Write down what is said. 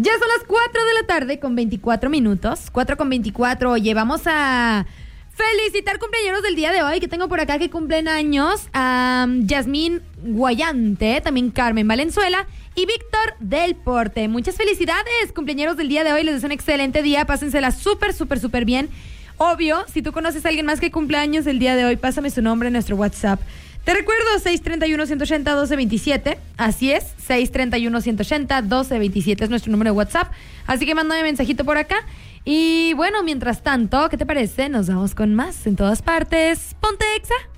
Ya son las 4 de la tarde con 24 minutos. 4 con 24. Oye, vamos a felicitar cumpleaños del día de hoy, que tengo por acá que cumplen años a Yasmín Guayante, también Carmen Valenzuela y Víctor del Porte. Muchas felicidades, cumpleaños del día de hoy. Les deseo un excelente día. Pásensela súper bien. Obvio, si tú conoces a alguien más que cumpleaños el día de hoy, pásame su nombre en nuestro WhatsApp. Te recuerdo, 631-180-1227. Así es, 631-180-1227 es nuestro número de WhatsApp. Así que mándame mensajito por acá. Y bueno, mientras tanto, ¿qué te parece? Nos vamos con más en todas partes. Ponte Exa.